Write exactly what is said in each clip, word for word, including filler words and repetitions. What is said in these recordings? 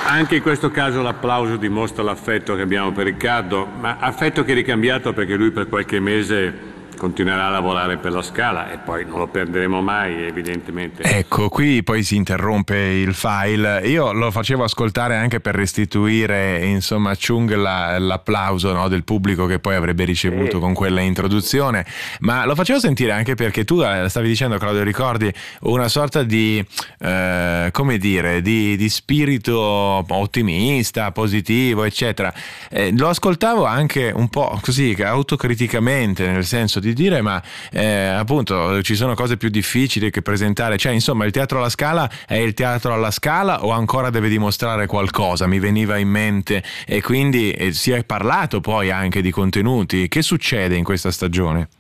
Anche in questo caso l'applauso dimostra l'affetto che abbiamo per Riccardo, ma affetto che è ricambiato perché lui per qualche mese continuerà a lavorare per la Scala e poi non lo perderemo mai, evidentemente. Ecco, qui poi si interrompe il file. Io lo facevo ascoltare anche per restituire, insomma, a Chung la, l'applauso, no, del pubblico che poi avrebbe ricevuto sì. con quella introduzione, ma lo facevo sentire anche perché tu stavi dicendo, Claudio, ricordi una sorta di, eh, come dire, di, di spirito ottimista, positivo, eccetera. Eh, lo ascoltavo anche un po' così, autocriticamente, nel senso di di dire ma eh, appunto ci sono cose più difficili che presentare, cioè insomma il teatro alla Scala è il teatro alla Scala o ancora deve dimostrare qualcosa, mi veniva in mente, e quindi eh, si è parlato poi anche di contenuti. Che succede in questa stagione?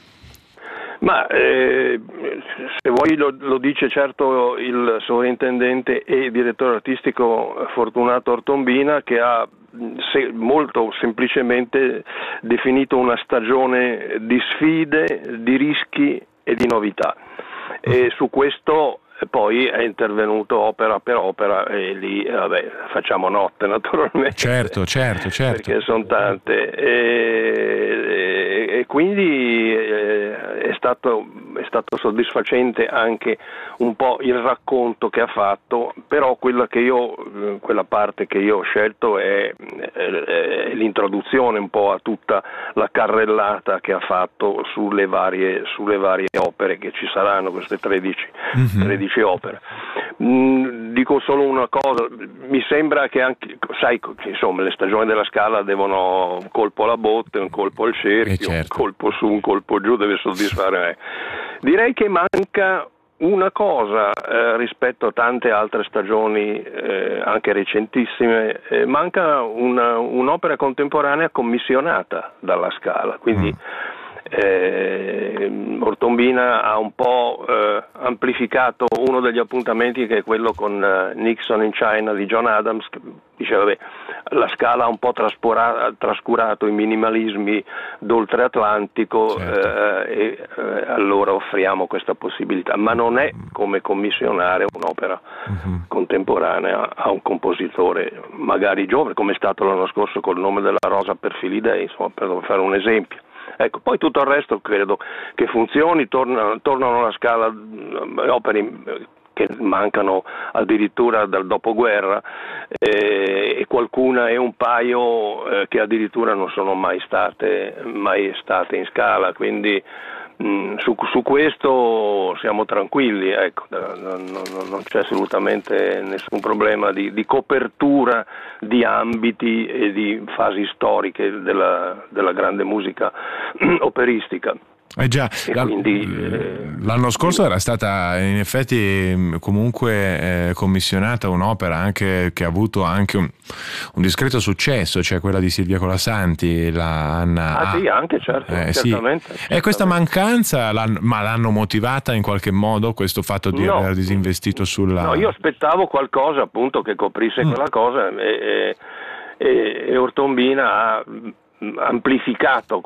Ma eh, se vuoi lo, lo dice certo il sovrintendente e direttore artistico Fortunato Ortombina, che ha se, molto semplicemente definito una stagione di sfide, di rischi e di novità, e su questo poi è intervenuto opera per opera e lì vabbè, facciamo notte naturalmente, certo certo certo perché sono tante e, e quindi è stato, è stato soddisfacente anche un po' il racconto che ha fatto, però quella che io quella parte che io ho scelto è, è l'introduzione un po' a tutta la carrellata che ha fatto sulle varie, sulle varie opere che ci saranno, queste tredici, mm-hmm. tredici opere. Mm, dico solo una cosa, mi sembra che anche, sai, che insomma le stagioni della Scala devono un colpo alla botte, un colpo al cerchio, eh certo. un colpo su, un colpo giù, deve soddisfare me. Direi che manca una cosa eh, rispetto a tante altre stagioni eh, anche recentissime, eh, manca una, un'opera contemporanea commissionata dalla Scala, quindi mm. Eh, Ortombina ha un po' eh, amplificato uno degli appuntamenti, che è quello con eh, Nixon in China di John Adams, che diceva vabbè, la Scala ha un po' traspora- trascurato i minimalismi d'oltre Atlantico, certo. eh, e eh, allora offriamo questa possibilità, ma non è come commissionare un'opera uh-huh. contemporanea a un compositore magari giovane, come è stato l'anno scorso col Nome della Rosa per Filidei, insomma, per fare un esempio. Ecco, poi tutto il resto credo che funzioni, tornano, tornano alla Scala opere che mancano addirittura dal dopoguerra eh, e qualcuna e un paio eh, che addirittura non sono mai state, mai state in Scala, quindi mh, su, su questo siamo tranquilli, ecco, non, non, non c'è assolutamente nessun problema di, di copertura di ambiti e di fasi storiche della, della grande musica operistica. Eh già, la, quindi, eh, l'anno scorso era stata in effetti comunque eh, commissionata un'opera anche che ha avuto anche un, un discreto successo, cioè quella di Silvia Colasanti, la Anna. Ah sì, anche certo, eh, certamente, sì. certamente. E questa mancanza, l'hanno, ma l'hanno motivata in qualche modo, questo fatto di no, aver disinvestito sulla... No, io aspettavo qualcosa appunto che coprisse mm. quella cosa e, e, e Ortombina ha amplificato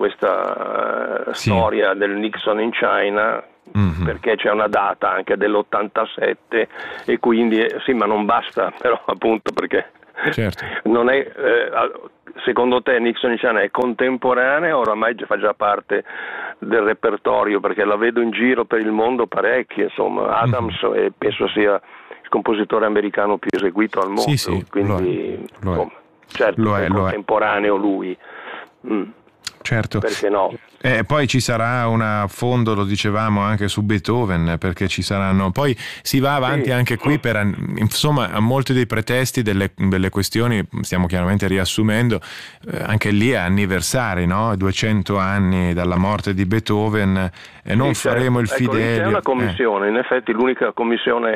questa sì. storia del Nixon in China, mm-hmm. perché c'è una data anche dell'ottantasette e quindi sì, ma non basta però appunto perché certo. non è eh, secondo te Nixon in China è contemporanea, oramai fa già parte del repertorio, perché la vedo in giro per il mondo parecchio, insomma Adams mm-hmm. e penso sia il compositore americano più eseguito al mondo, sì, sì, quindi lo è, lo è. Insomma, certo lo è, è lo contemporaneo è. lui. Mm. Certo. Perché no? E eh, poi ci sarà un affondo, lo dicevamo, anche su Beethoven, perché ci saranno, poi si va avanti sì. anche qui per, insomma, a molti dei pretesti delle, delle questioni, stiamo chiaramente riassumendo, eh, anche lì anniversari, no? duecento anni dalla morte di Beethoven, e non sì, faremo certo. il Fidelio. Ecco, c'è una commissione, eh. in effetti l'unica commissione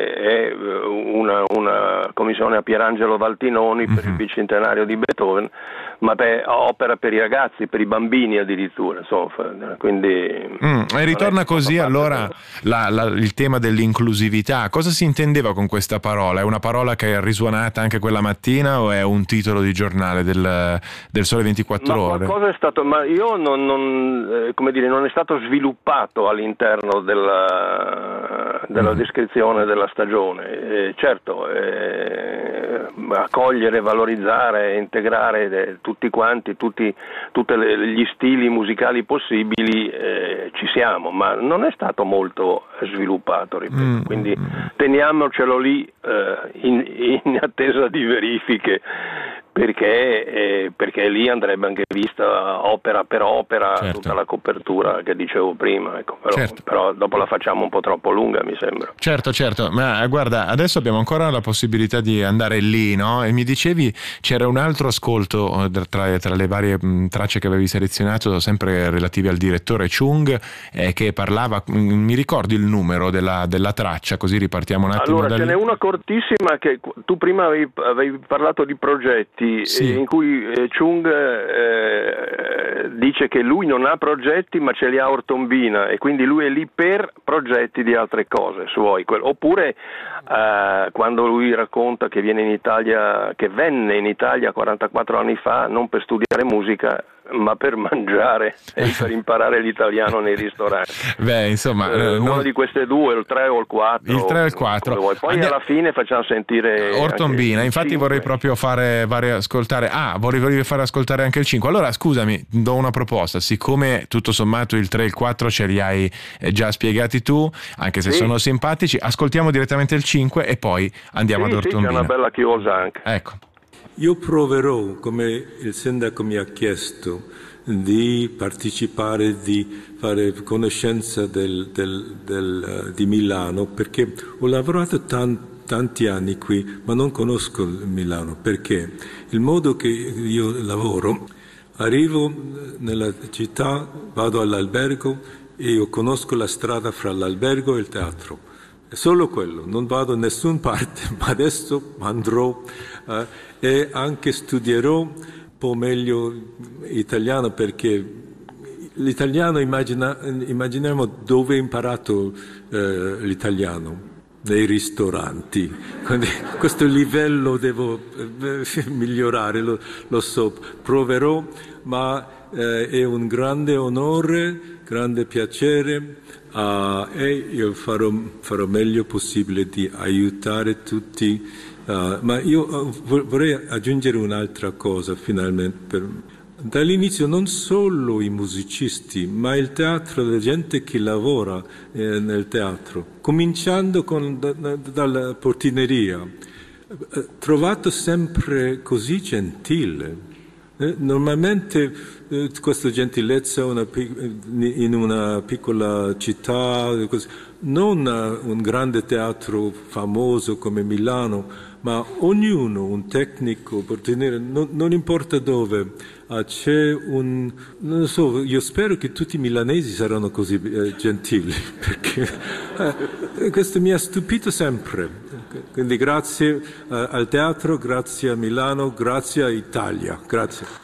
è una, una commissione a Pierangelo Valtinoni per mm-hmm. il bicentenario di Beethoven, ma beh, opera per i ragazzi, per i bambini addirittura, insomma, quindi mm, e ritorna così allora la, la, il tema dell'inclusività. Cosa si intendeva con questa parola? È una parola che è risuonata anche quella mattina o è un titolo di giornale del, del Sole ventiquattro ma Ore? Qualcosa è stato, ma io non, non eh, come dire, non è stato sviluppato all'interno della, della mm. descrizione della stagione. Eh, certo, eh, accogliere, valorizzare, integrare tutti quanti, tutti gli stili musicali possibili, eh, ci siamo, ma non è stato molto sviluppato, ripeto. Mm. Quindi teniamocelo lì eh, in, in attesa di verifiche, perché, eh, perché lì andrebbe anche vista opera per opera, certo, tutta la copertura che dicevo prima, ecco. Però, certo, però dopo la facciamo un po' troppo lunga, mi sembra. Certo, certo, ma guarda, adesso abbiamo ancora la possibilità di andare lì, no? E mi dicevi c'era un altro ascolto tra, tra le varie mh, tracce che avevi selezionato, sempre relative al direttore Chung, eh, che parlava, mh, mi ricordi il numero della, della traccia, così ripartiamo un attimo. Allora, dal... ce n'è una cortissima che tu prima avevi, avevi parlato di progetti. Sì. In cui eh, Chung eh, dice che lui non ha progetti ma ce li ha Ortombina, e quindi lui è lì per progetti di altre cose suoi. Oppure eh, quando lui racconta che viene in Italia, che venne in Italia quarantaquattro anni fa non per studiare musica ma per mangiare e per imparare l'italiano nei ristoranti. Beh, insomma, eh, non... una di queste due, il tre o il quattro. Il tre o il quattro. Poi Andiamo... alla fine facciamo sentire Ortombina. Infatti cinque. Vorrei proprio fare, fare ascoltare. Ah, vorrei, vorrei fare ascoltare anche il cinque. Allora, scusami, do una proposta. Siccome tutto sommato il tre e il quattro ce li hai già spiegati tu, anche se sì, sono simpatici, ascoltiamo direttamente il cinque e poi andiamo sì, ad Ortombina. Sì, c'è una bella chiosa anche. Ecco. Io proverò, come il sindaco mi ha chiesto, di partecipare, di fare conoscenza del, del, del, uh, di Milano, perché ho lavorato tan, tanti anni qui, ma non conosco Milano, perché il modo che io lavoro, arrivo nella città, vado all'albergo e io conosco la strada fra l'albergo e il teatro. È solo quello, non vado da nessuna parte, ma adesso andrò uh, e anche studierò un po' meglio italiano, perché l'italiano immagina, immaginiamo dove ho imparato eh, l'italiano, nei ristoranti. Quindi questo livello devo eh, migliorare, lo, lo so, proverò, ma eh, è un grande onore, grande piacere uh, e io farò, farò meglio possibile di aiutare tutti. Uh, ma io uh, vorrei aggiungere un'altra cosa finalmente. Per... Dall'inizio non solo i musicisti, ma il teatro, la gente che lavora eh, nel teatro, cominciando con, da, da, dalla portineria, eh, trovato sempre così gentile. Eh, normalmente eh, questa gentilezza una, in una piccola città, così, non un grande teatro famoso come Milano, ma ognuno, un tecnico, portiere, non, non importa dove, uh, c'è un, non so, io spero che tutti i milanesi saranno così eh, gentili, perché eh, questo mi ha stupito sempre. Quindi grazie uh, al teatro, grazie a Milano, grazie a Italia, grazie.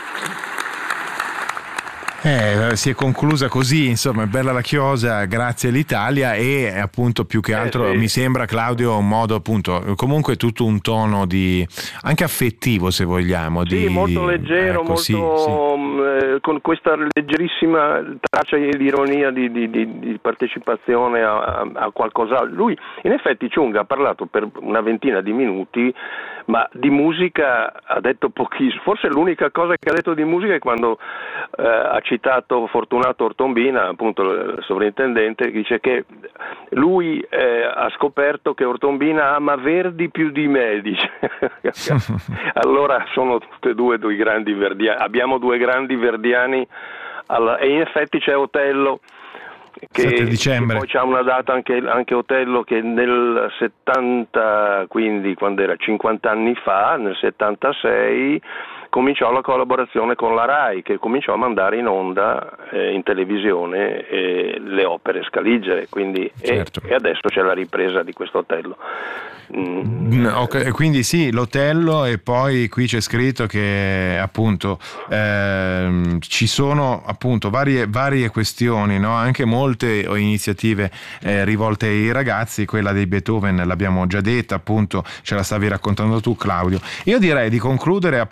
Eh, si è conclusa così, insomma, è bella la chiosa, grazie all'Italia, e appunto più che altro eh, sì. mi sembra, Claudio, un modo appunto, comunque tutto un tono di anche affettivo, se vogliamo. Sì, di, molto leggero, ecco, molto sì, sì. Eh, con questa leggerissima traccia di ironia, di, di, di, di partecipazione a, a, a qualcos'altro. Lui, in effetti, Chung ha parlato per una ventina di minuti, ma di musica ha detto pochissimo. Forse l'unica cosa che ha detto di musica è quando eh, ha citato Fortunato Ortombina, appunto il sovrintendente, che dice che lui eh, ha scoperto che Ortombina ama Verdi più di me, dice. Allora sono tutte e due due grandi verdiani, abbiamo due grandi verdiani alla... e in effetti c'è Otello che, sette dicembre. Che poi c'ha una data anche, anche Otello, che nel settanta, quindi quando era cinquanta anni fa, nel settantasei cominciò la collaborazione con la RAI, che cominciò a mandare in onda eh, in televisione eh, le opere Scaligere, quindi, certo. e, e adesso c'è la ripresa di questo Otello. Mm. Okay, quindi sì, l'Otello, e poi qui c'è scritto che appunto ehm, ci sono appunto varie, varie questioni, no? Anche molte iniziative eh, rivolte ai ragazzi. Quella dei Beethoven l'abbiamo già detta, appunto ce la stavi raccontando tu, Claudio. Io direi di concludere appunto con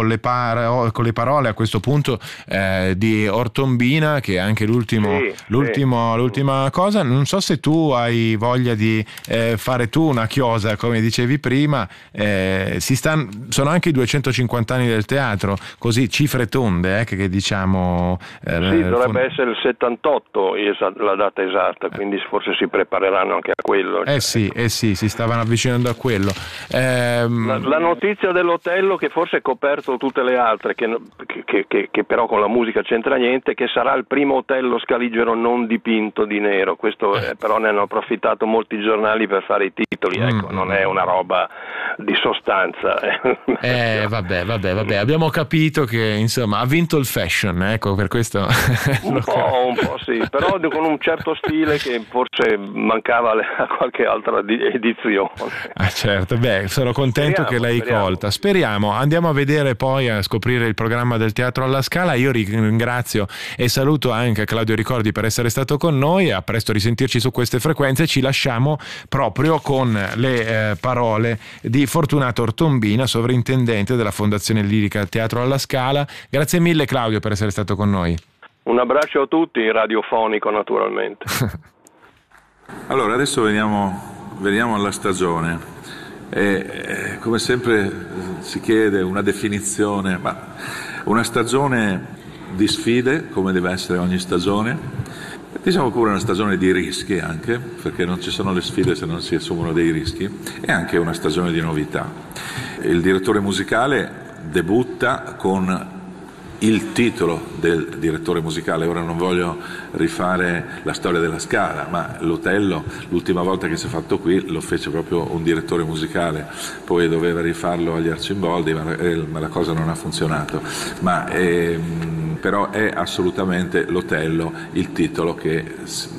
con le, paro- con le parole a questo punto eh, di Ortombina, che è anche l'ultimo, sì, l'ultimo, sì. l'ultima cosa. Non so se tu hai voglia di eh, fare tu una chiosa, come dicevi prima. Eh, si stan- sono anche i duecentocinquanta anni del teatro, così cifre tonde, eh, che, che diciamo eh, sì, dovrebbe fond- essere il settantotto la data esatta, quindi forse si prepareranno anche a quello. eh sì, eh sì, si stavano avvicinando a quello. Ehm... La, la notizia dell'Otello, che forse è coperto tutte le altre, che, che, che, che però con la musica c'entra niente, che sarà il primo Otello Scaligero non dipinto di nero. Questo eh, però ne hanno approfittato molti giornali per fare i titoli, ecco, mm, non è una roba di sostanza. Eh vabbè, vabbè, vabbè, abbiamo capito che insomma ha vinto il fashion, ecco, per questo. Un po', un po' sì, però con un certo stile che forse mancava a qualche altra edizione. Ah certo, beh, sono contento speriamo, che l'hai speriamo. colta. Speriamo, andiamo a vedere poi, a scoprire il programma del Teatro alla Scala. Io ringrazio e saluto anche Claudio Ricordi per essere stato con noi. A presto risentirci su queste frequenze. Ci lasciamo proprio con le eh, parole di Fortunato Ortombina, sovrintendente della Fondazione Lirica Teatro alla Scala. Grazie mille Claudio per essere stato con noi. Un abbraccio a tutti, radiofonico naturalmente. Allora, adesso veniamo, veniamo alla stagione. E, eh, come sempre si chiede una definizione, ma una stagione di sfide, come deve essere ogni stagione, diciamo pure una stagione di rischi anche, perché non ci sono le sfide se non si assumono dei rischi, e anche una stagione di novità. Il direttore musicale debutta con il titolo del direttore musicale. Ora non voglio rifare la storia della Scala, ma l'Otello l'ultima volta che si è fatto qui lo fece proprio un direttore musicale, poi doveva rifarlo agli Arcimboldi, ma, eh, ma la cosa non ha funzionato. Ma ehm, però è assolutamente l'Otello il titolo che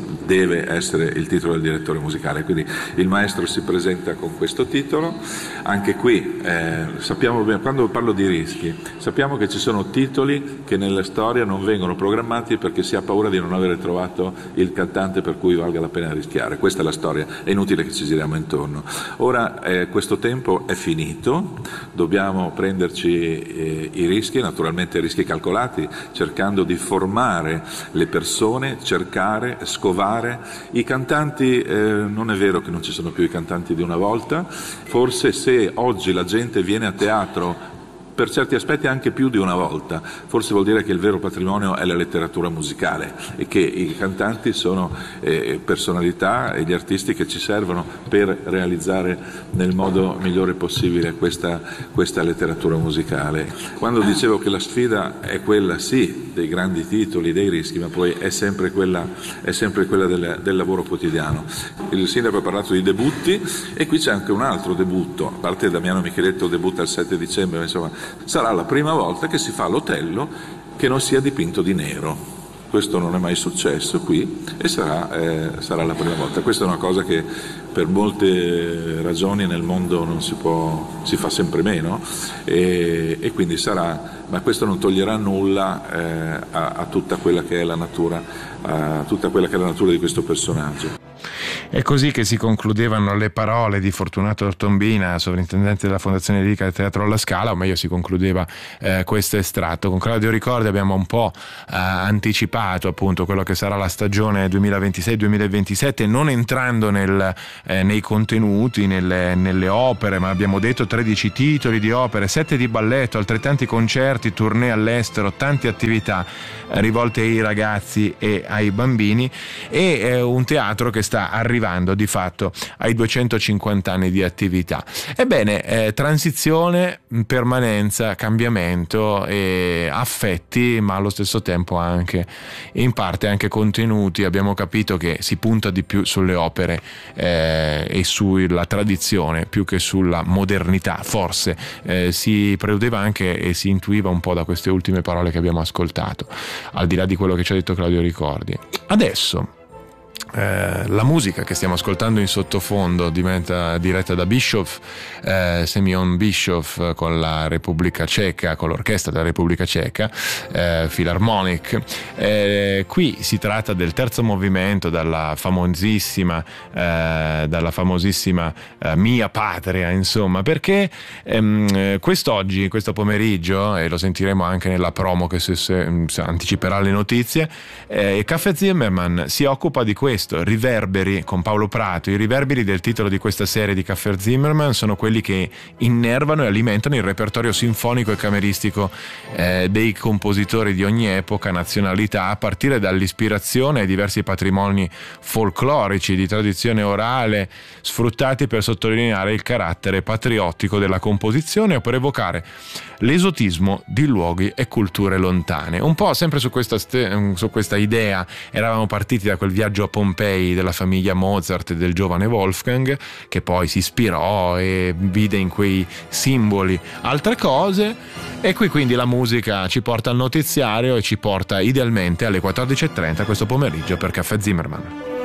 deve essere il titolo del direttore musicale, quindi il maestro si presenta con questo titolo. Anche qui eh, sappiamo bene, quando parlo di rischi, sappiamo che ci sono titoli che nella storia non vengono programmati perché si ha paura di non avere trovato il cantante per cui valga la pena rischiare. Questa è la storia, è inutile che ci giriamo intorno. Ora eh, questo tempo è finito, dobbiamo prenderci eh, i rischi, naturalmente rischi calcolati, cercando di formare le persone, cercare, scovare. I cantanti, eh, non è vero che non ci sono più i cantanti di una volta, forse se oggi la gente viene a teatro per certi aspetti anche più di una volta, forse vuol dire che il vero patrimonio è la letteratura musicale e che i cantanti sono eh, personalità e gli artisti che ci servono per realizzare nel modo migliore possibile questa, questa letteratura musicale. Quando dicevo che la sfida è quella sì dei grandi titoli, dei rischi, ma poi è sempre quella, è sempre quella del, del lavoro quotidiano. Il sindaco ha parlato di debutti e qui c'è anche un altro debutto, a parte Damiano Micheletto debutta il sette dicembre, insomma sarà la prima volta che si fa l'Otello che non sia dipinto di nero. Questo non è mai successo qui e sarà, eh, sarà la prima volta. Questa è una cosa che per molte ragioni nel mondo non si può, si fa sempre meno e, e quindi sarà, ma questo non toglierà nulla eh, a, a tutta quella che è la natura, a tutta quella che è la natura di questo personaggio. È così che si concludevano le parole di Fortunato Ortombina, sovrintendente della Fondazione Lirica del Teatro alla Scala, o meglio si concludeva eh, questo estratto. Con Claudio Ricordi abbiamo un po' eh, anticipato appunto quello che sarà la stagione duemilaventisei duemilaventisette, non entrando nel, eh, nei contenuti, nelle, nelle opere, ma abbiamo detto tredici titoli di opere, sette di balletto, altrettanti concerti, tournée all'estero, tante attività eh, rivolte ai ragazzi e ai bambini e eh, un teatro che sta arrivando di fatto ai duecentocinquanta anni di attività. Ebbene, eh, transizione, permanenza, cambiamento, e affetti, ma allo stesso tempo anche in parte anche contenuti. Abbiamo capito che si punta di più sulle opere eh, e sulla tradizione più che sulla modernità, forse eh, si preludeva anche e si intuiva un po' da queste ultime parole che abbiamo ascoltato, al di là di quello che ci ha detto Claudio Ricordi. Adesso Eh, la musica che stiamo ascoltando in sottofondo diventa diretta da Bischoff, eh, Semyon Bischoff con la Repubblica Ceca, con l'orchestra della Repubblica Ceca, eh, Philharmonic. Eh, qui si tratta del terzo movimento dalla famosissima, eh, dalla famosissima eh, Mia Patria, insomma, perché ehm, quest'oggi, questo pomeriggio, e lo sentiremo anche nella promo che se, se, se anticiperà le notizie, eh, Caffè Zimmermann si occupa di questo. Riverberi con Paolo Prato. I riverberi del titolo di questa serie di Caffè Zimmermann sono quelli che innervano e alimentano il repertorio sinfonico e cameristico eh, dei compositori di ogni epoca, nazionalità, a partire dall'ispirazione ai diversi patrimoni folclorici di tradizione orale, sfruttati per sottolineare il carattere patriottico della composizione o per evocare l'esotismo di luoghi e culture lontane. Un po' sempre su questa, ste- su questa idea eravamo partiti da quel viaggio a Pompei della famiglia Mozart e del giovane Wolfgang, che poi si ispirò e vide in quei simboli altre cose, e qui quindi la musica ci porta al notiziario e ci porta idealmente alle quattordici e trenta questo pomeriggio per Caffè Zimmermann.